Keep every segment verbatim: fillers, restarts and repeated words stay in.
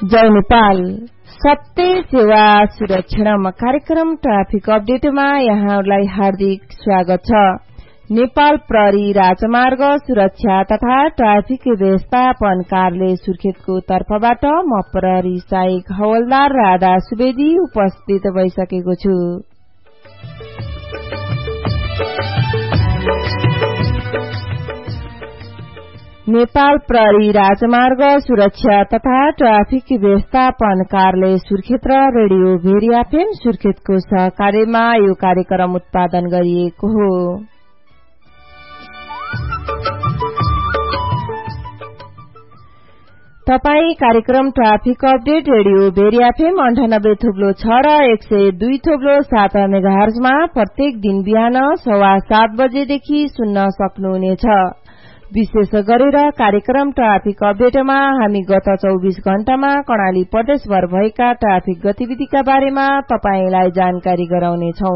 जय नेपाल। सत्य सेवा सुरक्षामा कार्यक्रम ट्राफिक अपडेटमा यहाँहरूलाई हार्दिक स्वागत छ। नेपाल प्रहरी राजमार्ग सुरक्षा तथा ट्राफिक व्यवस्थापन कार्यालय सुर्खेतको तर्फबाट म प्रहरी सहायक हवलदार राधा सुवेदी उपस्थित भइसकेको छु। नेपाल प्रहरी राजमार्ग सुरक्षा तथा ट्राफिक व्यवस्थापन कार्यालय सुर्खेत र रेडियो भेरी एफएम सुर्खेतको सहकार्यमा यो कार्यक्रम उत्पादन गरिएको हो। तपाई कार्यक्रम traffic update radio very FM अन्ठानब्बे थोप्लो छ र एक सय दुई थोप्लो सात मेगाहर्जमा प्रत्येक दिन बिहान सवा सात बजेदेखि सुन्न सक्नुहुनेछ। विशेष गरेर कार्यक्रम ट्राफिक अपडेटमा हामी गत चौबीस घण्टामा कर्णाली प्रदेशभर भएका ट्राफिक गतिविधिका बारेमा तपाईलाई जानकारी गराउनेछौ।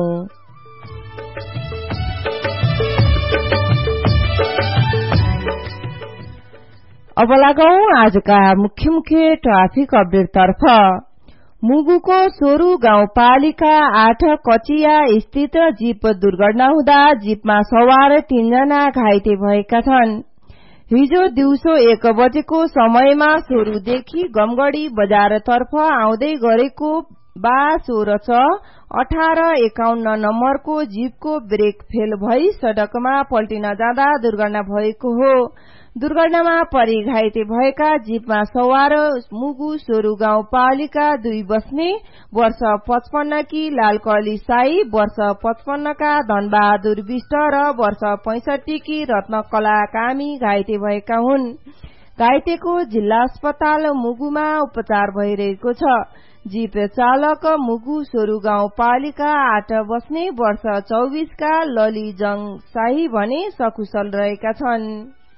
अब लागौं आजका मुख्य मुख्य ट्राफिक अपडेट तर्फ। मुगुको सोरु गाउँपालिका आठ कचिया स्थित जीप दुर्घटना हुँदा जीपमा सवार तीनजना घाइते भएका छन्। हिजो दिउँसो एक बजेको समयमा सोरुदेखि गमगढ़ी बजारतर्फ आउँदै गरेको बा सोह्र छ अठार एकाउन्न नम्बरको जीपको ब्रेक फेल भई सड़कमा पल्टिन जाँदा दुर्घटना भएको हो। दुर्घटनामा परि घाइते भएका जीपमा सवार मुगु सोरु गाउँपालिका दुई बस्ने वर्ष पचपन्न की लालकली साई, वर्ष पचपन्न का धनबहादुर विष्ट र वर्ष पैंसठी की रत्नकला कामी घाइते भएका हुन्। घाइतेको जिल्ला अस्पताल मुगुमा उपचार भइरहेको छ। जीप चालक मुगु सोरु गाउँपालिका आठ बस्ने वर्ष चौबीस का ललिजङ शाही भने सकुशल रहेका छन्।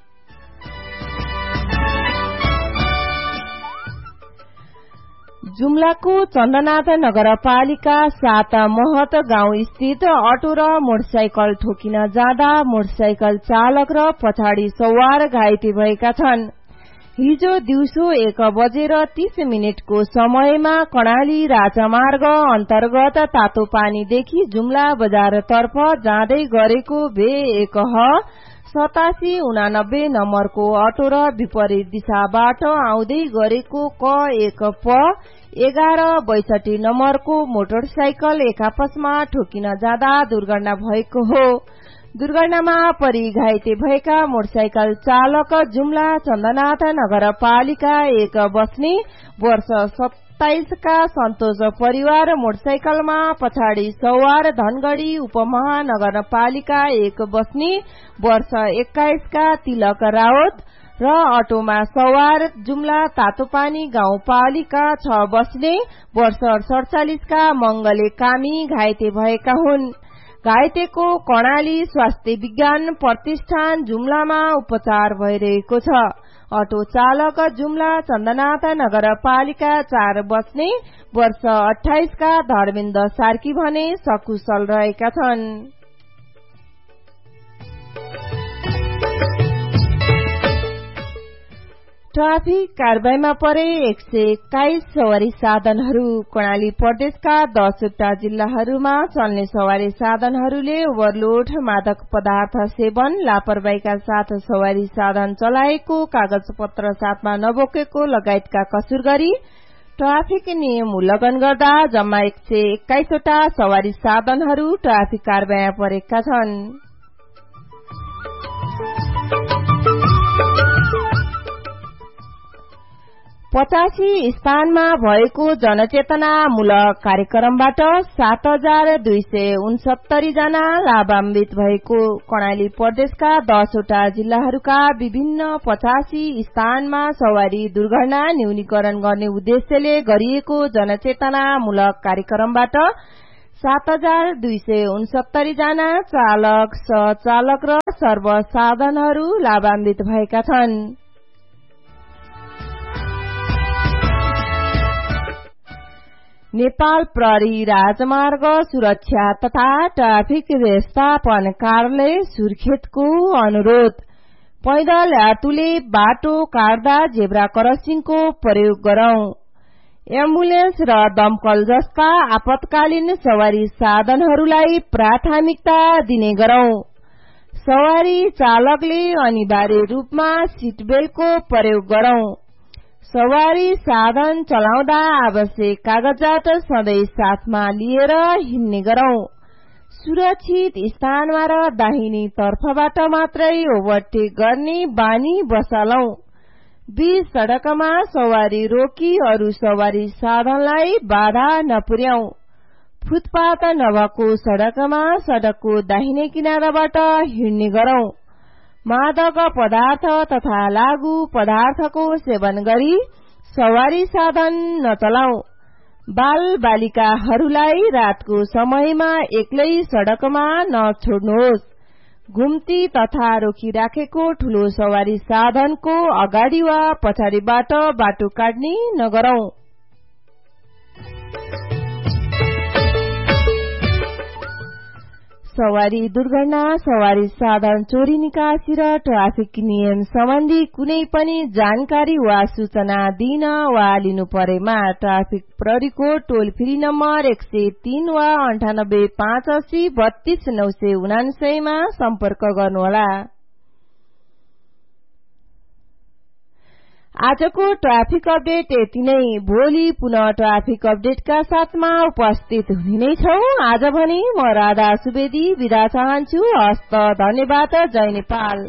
जुम्लाको चन्दनाथ नगरपालिका सात महत गाउँ स्थित अटो र मोटरसाइकल ठोकिन जाँदा मोटरसाइकल चालक र पछाडि सवार घाइते भएका छन्। हिजो दिउँसो एक बजेर तीस मिनटको समयमा कर्णाली राजमार्ग अन्तर्गत तातो पानीदेखि जुम्ला बजारतर्फ जाँदै गरेको भे एक ह सतासी उनानब्बे नम्बरको अटो र विपरीत दिशाबाट आउँदै गरेको क एक प एघार बैसठी नम्बरको मोटरसाइकल एकापसमा ठोकिन जाँदा दुर्घटना भएको हो। दुर्घटनामा परि घाइते भएका मोटरसाइकल चालक जुम्ला चन्दनाथ नगरपालिका एक बस्ने वर्ष सत्ताइस का सन्तोष परिवार, मोटरसाइकलमा पछाडि सवार धनगढ़ी उपमहानगरपालिका एक बस्ने वर्ष एक्काइस का तिलक रावत र अटोमा सवार जुम्ला तातोपानी गाउँपालिका छ बस्ने वर्ष सड़चालिस का मंगले कामी घाइते भएका हुन्। घाइतेको कर्णाली स्वास्थ्य विज्ञान प्रतिष्ठान जुम्लामा उपचार भइरहेको छ। अटो चालक जुम्ला चन्दनाथ नगरपालिका चार बस्ने वर्ष अठाइस का धर्मेन्द्र सार्की भने सकुशल रहेका छन्। ट्राफिक कारबाहीमा परे एक सय एक्काइस सवारी साधनहरू। कर्णाली प्रदेशका दसवटा जिल्लाहरूमा चल्ने सवारी साधनहरूले ओभरलोड, मादक पदार्थ सेवन, लापरवाहीका साथ सवारी साधन चलाएको, कागज पत्र साथमा नबोकेको लगायतका कसुर गरी ट्राफिक नियम उल्लंघन गर्दा जम्मा एक सय एक्काइसवटा सवारी साधनहरू ट्राफिक कारबाहीमा परेका छन्। पचासी स्थानमा भएको जनचेतनामूलक कार्यक्रमबाट सात हजार दुई सय उनसत्तरी जना लाभान्वित भएको कर्णाली प्रदेशका दसवटा जिल्लाहरूका विभिन्न पचासी स्थानमा सवारी दुर्घटना न्यूनीकरण गर्ने उद्देश्यले गरिएको जनचेतनामूलक कार्यक्रमबाट सात हजार दुई सय उनसत्तरी जना चालक, सहचालक र सर्वसाधनहरू लाभान्वित भएका छन्। नेपाल प्रहरी राजमार्ग सुरक्षा तथा ट्राफिक व्यवस्थापन कार्यालय सुर्खेतको अनुरोध। पैदल यात्रुले बाटो काट्दा जेब्रा क्रसिङको प्रयोग गरौं। एम्बुलेन्स र दमकल जस्ता आपतकालीन सवारी साधनहरूलाई प्राथमिकता दिने गरौं। सवारी चालकले अनिवार्य रूपमा सीट बेल्टको प्रयोग गरौं। सवारी साधन चलाउँदा आवश्यक कागजात सधैँ साथमा लिएर हिँड्ने गरौं। सुरक्षित स्थानमा र दाहिने तर्फबाट मात्रै ओभरटेक गर्ने बानी बसालौं। बीच सड़कमा सवारी रोकी अरू सवारी साधनलाई बाधा नपुर्याऊ। फुटपाथ नभएको सड़कमा सड़कको दाहिने किनाराबाट हिँड्ने गरौं। मादक पदार्थ तथा लागू पदार्थको सेवन गरी सवारी साधन नचलाऊ। बाल बालिकाहरूलाई रातको समयमा एक्लै सड़कमा नछोड्नुहोस्। घुम्ती तथा रोकिराखेको ठूलो सवारी साधनको अगाडि वा पछाडिबाट बाटो काट्ने नगरौं। सवारी दुर्घटना, सवारी साधन चोरी निकासी र ट्राफिक नियम सम्बन्धी कुनै पनि जानकारी वा सूचना दिन वा लिनु परेमा ट्राफिक प्रहरीको टोल फ्री नम्बर एक सय तीन वा अन्ठानब्बे पाँच अस्सी बत्तीस नौ सय उनासयमा सम्पर्क गर्नुहोला। आजको ट्राफिक अपडेट यति नै। भोलि पुनः ट्राफिक अपडेटका साथमा उपस्थित हुने नै छौं। आज भने म राधा सुवेदी बिदा चाहन्छु। हस्त धन्यवाद। जय नेपाल।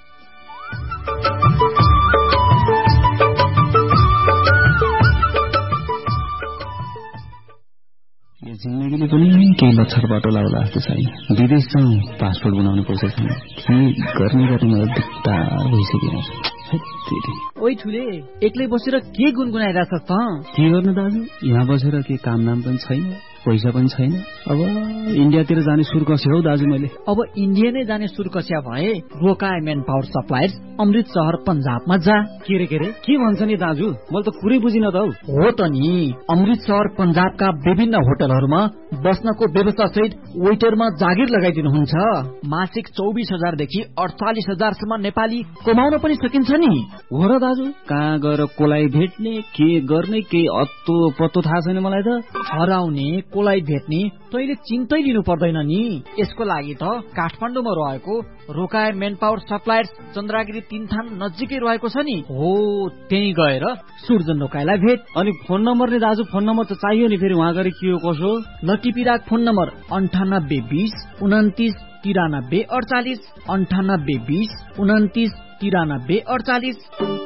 यो जिन्दगीले पनि केही लक्षर बाटो लाउला जस्तो छैन। विदेश जाउँ, पासपोर्ट बनाउने पैसा छैन। के गर्ने गर्ने मलाई दिक्कत भइसक्यो। ओइ ठुले, एक्लै बसेर के गुनगुनाइरहेछ त? के गर्नु दाजु, यहाँ बसेर के काम नाम पनि छैन, पैसा पनि छैन। अब इन्डियातिर जाने सुर कस्यो हौ दाजु मैले। अब इन्डिया नै जाने सुर कस्या भए रोकाए मेन पावर सप्लायर्स अमृत शहर पंजाबमा जा। के रे के रे के भन्छ नि दाजु, मैले त कुरै बुझिन त हौ। हो त नि, अमृत शहर पंजाबका विभिन्न होटलहरूमा बस्नको व्यवस्था सहित वेटरमा जागिर लगाइदिनुहुन्छ। मासिक चौबिस हजार देखि अडचालिस हजारसम्म नेपाली कमाउन पनि सकिन्छ नि। हो र दाजु, कहाँ गएर कोलाई भेट्ने, के गर्ने, के अत्तो पत्तो थाहा छैन मलाई त। हराउने कोलाई भेट्ने तैले चिन्तै लिनु पर्दैन नि। यसको लागि त काठमाडौँमा रहेको रोकाए मेन पावर सप्लायर्स चन्द्रागिरी तीनथान नजिकै रहेको छ नि। हो, त्यही गएर सूर्जन रोकाएलाई भेट। अनि फोन नम्बर नि दाजु, फोन नम्बर त चाहियो नि। फेरि वहाँ गएर के हो कसो लटिपिराक फोन नम्बर अन्ठानब्बे बीस उन्तिस तिरानब्बे अडचालिस अन्ठानब्बे बीस उन्तिस तिरानब्बे अडचालिस।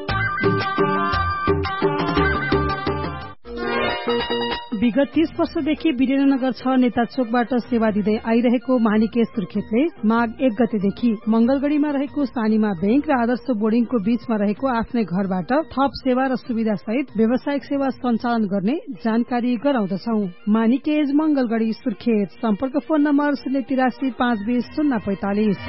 विगत तीस वर्षदेखि वीरेन्द्रनगर छ नेता चोकबाट सेवा दिँदै आइरहेको मानिकेश सुर्खेतले माघ एक गतेदेखि मंगलगढ़ीमा रहेको सानीमा बैंक र आदर्श बोर्डिङको बीचमा रहेको आफ्नै घरबाट थप सेवा र सुविधा सहित व्यावसायिक सेवा सञ्चालन गर्ने जानकारी गराउँदछौ। मानिकेश मंगलगढ़ी सुर्खेत। सम्पर्क फोन नम्बर शून्य तिरासी पाँच बीस शून्य पैंतालिस।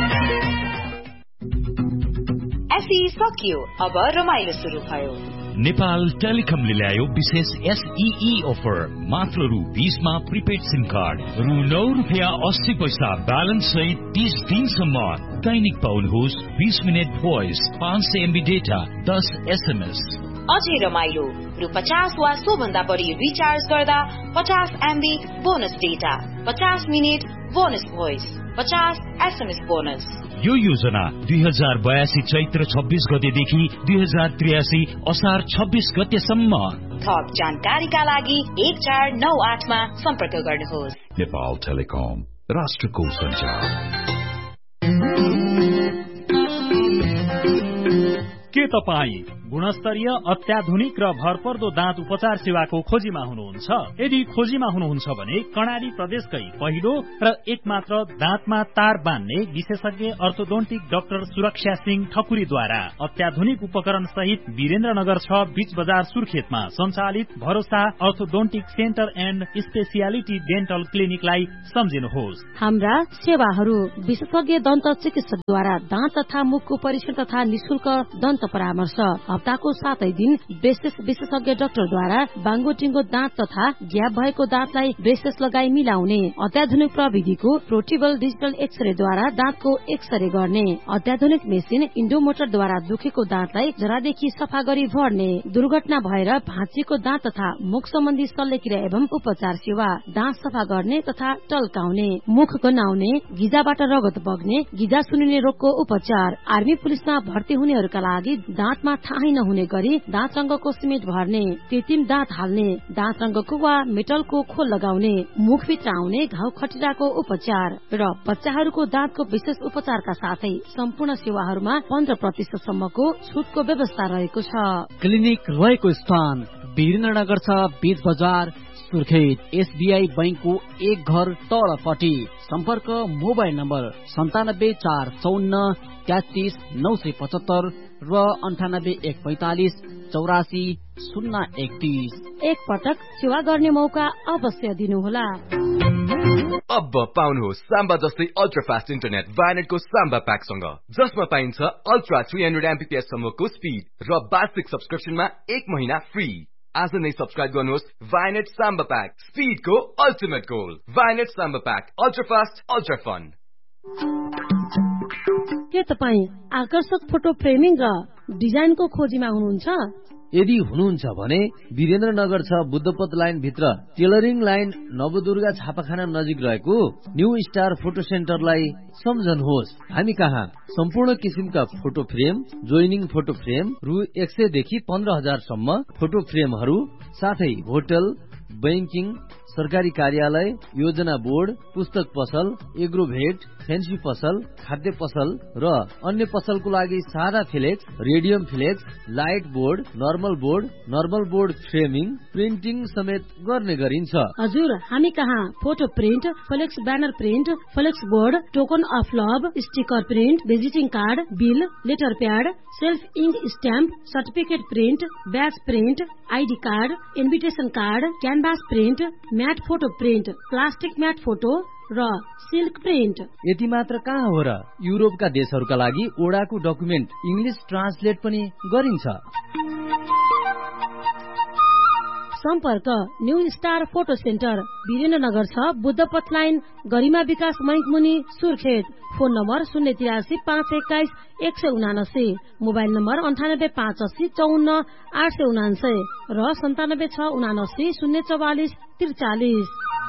एसई सकियो, अब रमाइलो शुरू भयो। नेपाल टेलिकमले ल्यायो विशेष एसईई अफर। मात्र रु बीसमा प्रिपेड सिम कार्ड, रु नौ रुपियाँ अस्सी पैसा ब्यालेन्स सहित तीस दिनसम्म दैनिक पाउनुहोस् बीस मिनट भोइस, पाँच सय एमबी डेटा, दस एसएमएस। अझै रमाइलो, रु पचास वा सो भन्दा बढी रिचार्ज गर्दा पचास एमबी बोनस डेटा, पचास मिनट बोनस भोइस, पचास एसएमएस बोनस। यो योजना दुई हजार बयासी चैत्र छब्बीस गतेदेखि दुई हजार त्रियासी असार छब्बीस गतेसम्म। थप जानकारीका लागि एक चार नौ आठमा सम्पर्क गर्नुहोस्। नेपाल टेलिकम, राष्ट्रको सञ्चार। के तपाईँ गुणस्तरीय अत्याधुनिक र भरपर्दो दाँत उपचार सेवाको खोजीमा हुनुहुन्छ? यदि खोजीमा हुनुहुन्छ भने कर्णाली प्रदेशकै पहिलो र एकमात्र दाँतमा तार बान्ने विशेषज्ञ अर्थोडोन्टिक डाक्टर सुरक्षा सिंह ठकुरीद्वारा अत्याधुनिक उपकरण सहित वीरेन्द्रनगर छ बीच बजार सुर्खेतमा सञ्चालित भरोसा orthodontic centre and speciality dental क्लिनिकलाई सम्झिनुहोस्। हाम्रा सेवाहरू विशेषज्ञ दन्त चिकित्सकद्वारा दाँत तथा मुखको परीक्षण तथा निशुल्क दन्त परामर्श हप्ताको सातै दिन ब्रेसेस विशेषज्ञ डाक्टरद्वारा बाङ्गोटिङ्गो दाँत तथा ग्याप भएको दाँतलाई ब्रेसेस लगाई मिलाउने अत्याधुनिक प्रविधिको प्रोटिबल डिजिटल एक्सरेद्वारा दाँतको एक्सरे गर्ने अत्याधुनिक मेसिन इन्डोमोटरद्वारा दुखेको दाँतलाई जरादेखि सफा गरी भर्ने दुर्घटना भएर भाँचिएको दाँत तथा मुख सम्बन्धी शल्यक्रिया एवं उपचार सेवा दाँत सफा गर्ने तथा टल्काउने मुख गनाउने गिजाबाट रगत बग्ने गिजा सुनिने रोगको उपचार आर्मी पुलिसमा भर्ती हुनेहरूका लागि दाँतमा थाहै नहुने गरी दाँत रंगको सिमेन्ट भर्ने कृत्रिम दाँत हाल्ने दाँत रंगको वा मेटलको खोल लगाउने मुखभित्र आउने घाउ खटिराको उपचार र बच्चाहरूको दाँतको विशेष उपचारका साथै सम्पूर्ण सेवाहरूमा पन्ध्र प्रतिशत सम्मको छुटको व्यवस्था रहेको छ। क्लिनिक रहेको स्थान वीरेन्द्रनगर छ, बीच बजार सुर्खेत। एसबीआई बैंकको एक घर तलपट्टि। सम्पर्क मोबाइल नम्बर सन्तानब्बे चार चौन्न तेत्तीस नौ सय पचहत्तर र अन्ठानब्बे एक पैंतालिस चौरासी शून्य एकतीस। एक पटक सेवा गर्ने मौका अवश्य दिनुहोला। अब पाउनुहोस् साम्बा जस्तै अल्ट्रा फास्ट इन्टरनेट भाइनेटको साम्बा प्याकसँग, जसमा पाइन्छ अल्ट्रा थ्री हन्ड्रेड एमबीपीएस सम्मको स्पिड र वार्षिक सब्सक्रिप्सनमा एक महिना फ्री। आज नै सब्सक्राइब गर्नुहोस् Vianet Samba pack, स्पिडको ultimate goal. Vianet Samba pack, ultra fast, ultra fun. के तपाईँ आकर्षक फोटो फ्रेमिङ र डिजाइनको खोजीमा हुनुहुन्छ? यदि हुनुहुन्छ भने वीरेन्द्रनगर छ, बुद्धपथ लाइन भित्र टेलरिङ लाइन नवदुर्गा छापाखाना नजिक रहेको न्यू स्टार फोटो सेन्टरलाई सम्झनुहोस्। हामी कहाँ सम्पूर्ण किसिमका photo frame, joining photo frame रु एक सय देखि पन्ध्र हजार सम्म फोटो फ्रेमहरू, साथै होटल, बैंकिङ, सरकारी कार्यालय, योजना बोर्ड, पुस्तक पसल, एग्रोभेट, फेन्सी पसल, खाद्य पसल र अन्य पसलको लागि सादा flex, radium flex, light board, normal board, normal board framing, printing समेत गर्ने गरिन्छ। हजुर, हामी कहाँ photo print, flex banner print, flex board, token of love, sticker print, visiting card, bill, letter pad, self ink stamp, certificate print, ब्याज print, ID card, invitation card, canvas print, mat photo print, plastic mat photo र silk print. यति मात्र कहाँ हो र, युरोपका देशहरूका लागि ओडाको document English translate पनि गरिन्छ। सम्पर्क new star photo centre Birendranagar छ, बुद्धपथ लाइन, गरिमा विकास बैंक मुनि, सुर्खेत। फोन नम्बर शून्य तिरासी पाँच एक्काइस एक सय उनासी, मोबाइल नम्बर अन्ठानब्बे पाँच अस्सी चौन्न आठ सय उनान्सय र सन्तानब्बे छ उनासी शून्य चौवालिस त्रिचालिस।